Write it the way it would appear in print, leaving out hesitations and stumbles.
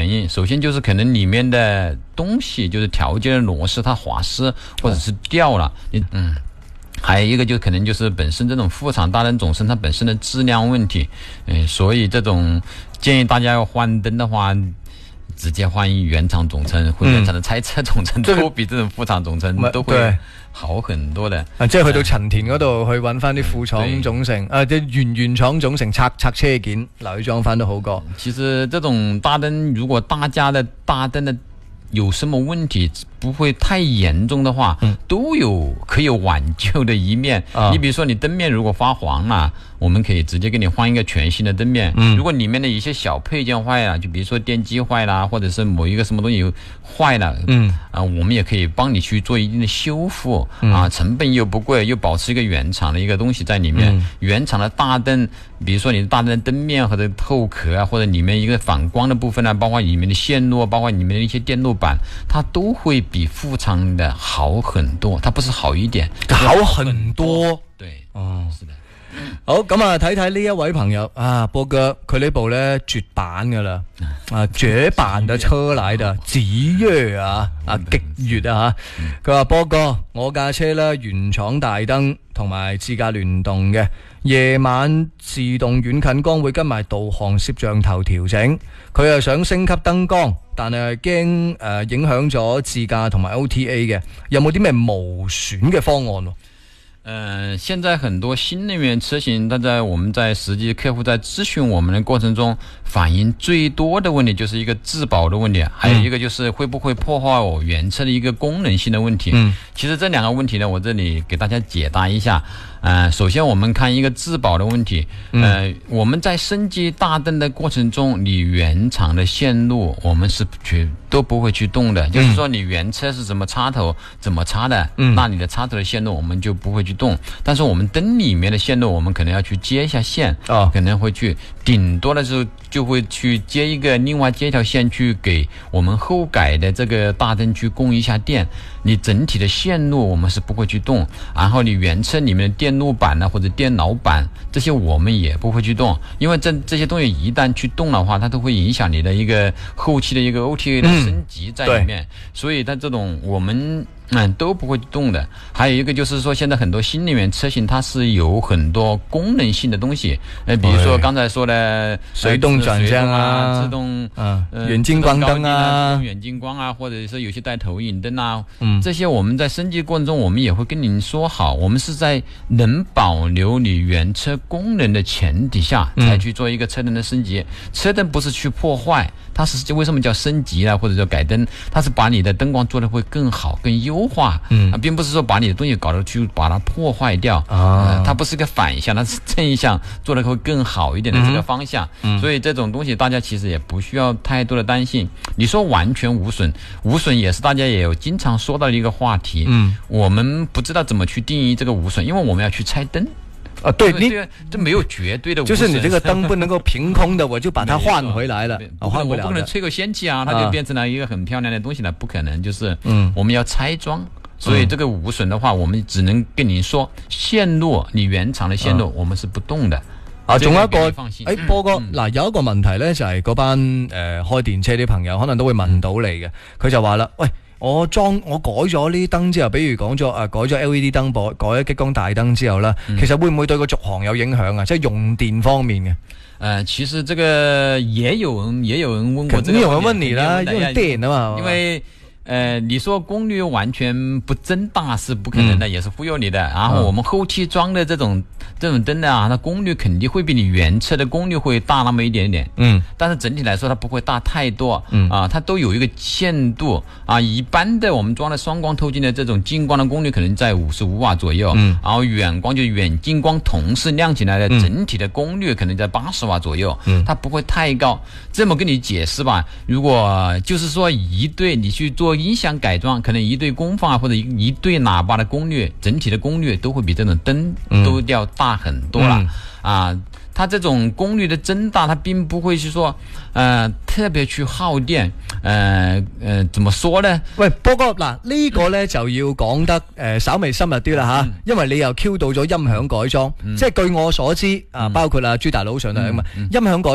原因。首先就是可能里面的东西就是调节的螺丝它滑丝或者是掉了，还有一个就可能就是本身这种副厂大灯总成它本身的质量问题，所以这种建议大家要换灯的话，直接换原厂总成或原厂的猜测总成都比这種副廠總成都會好很多的。 即係去到陳田嗰度去揾翻啲副廠總成，即原廠總成拆車件留去裝翻都好過。 其實這種大燈，如果大家的大燈的有什麼問題不會太嚴重的話，都有可以挽救的一面。你比如說你燈面如果發黃了，我們可以直接給你換一個全新的燈面。如果裡面的一些小配件壞了，就比如說電機壞了，或者是某一個什麼東西壞了，我們也可以幫你去做一定的修復，成本又不貴，又保持一個原廠的一個東西在裡面。原廠的大燈，比如說你的大燈燈面或者透殼啊，或者裡面一個反光的部分啊，包括裡面的線路，包括裡面的一些電路板，它都會比副廠的好很多，它不是好一點， 好很多。 對，是的。 好，咁啊睇睇呢一位朋友啊，波哥佢呢部咧絕版噶啦，絕版嘅車嚟的，子越啊，極越啊吓，佢話波哥，我架車咧原廠大燈同埋自駕聯動嘅，夜晚自動遠近光會跟埋導航攝像頭調整，佢又想升級燈光，但係驚影響咗自駕同埋 OTA 嘅，有冇啲咩無損嘅方案？ 现在很多新能源车型，我们在实际客户在咨询我们的过程中，反映最多的问题就是一个质保的问题，还有一个就是会不会破坏我原车的一个功能性的问题。其实这两个问题呢，我这里给大家解答一下。首先我们看一个质保的问题。我们在升级大灯的过程中，你原厂的线路我们是都不会去动的，就是说你原车是怎么插头怎么插的，那你的插头的线路我们就不会去动。但是我们灯里面的线路我们可能要去接一下线，可能会去顶多的时候就会去接另外接一条线去给我们后改的这个大灯去供一下电。你整体的线路我们是不会去动，然后你原车里面的电路板或者电脑板这些我们也不会去动，因为这些东西一旦去动的话，它都会影响你的一个后期的一个 OTA 的升级在里面，所以它这种我们都不会动的。还有一个就是说，现在很多新能源车型它是有很多功能性的东西，比如说刚才说的水动转向啊， 自动远近光灯啊， 自动远近光啊，或者是有些带投影灯啊，这些我们在升级过程中我们也会跟您说好，我们是在能保留你原车功能的前提下才去做一个车灯的升级。车灯不是去破坏，它是为什么叫升级啊，或者叫改灯，它是把你的灯光做得会更好更优化，并不是说把你的东西搞得去把它破坏掉，它不是个反向，它是正向做得会更好一点的这个方向，所以这种东西大家其实也不需要太多的担心。你说完全无损，无损也是大家也有经常说到的一个话题，我们不知道怎么去定义这个无损，因为我们要去拆灯。 对， 这没有绝对的无损， 就是你这个灯不能够凭空的我就把它换回来了， 我不可能吹个仙气啊，它就变成了一个很漂亮的东西了，不可能，就是我们要拆装。所以这个无损的话，我们只能跟您说，線路你原廠的線路我們是不動的。 仲有一個波哥嗱，有一個問題咧，就係嗰班開電車啲朋友可能都會問到你嘅，佢就話啦，喂，我改咗呢啲燈之後，比如講咗改咗 LED 燈部，改咗激光大燈之後啦，其實會唔會對個續航有影響啊？即係用電方面嘅。 其實這個也有人問過這個問題， 肯定有人問你啦，用電啊嘛， 因為你說功率完全不增大是不可能的，也是忽悠你的。然后我们后期装的这种灯啊，它功率肯定会比你原车的功率会大那么一点点。但是整体来说它不会大太多。它都有一个限度啊。一般的我们装的双光透镜的这种近光的功率可能在55瓦左右，然后远光就远近光同时亮起来的整体的功率可能在80瓦左右，它不会太高。这么跟你解释吧，如果就是说一对你去做音响改装，可能一对功放或者一对喇叭的功率，整体的功率都会比这种灯都要大很多了它这种功率的增大，它并不会是说特別去耗電。怎麼說呢？ 喂，波哥嗱，呢個呢就要講得稍微深入啲啦吓，因為你又 Q 到咗音響改裝，即係據我所知包括朱大佬上嚟啊嘛，音響改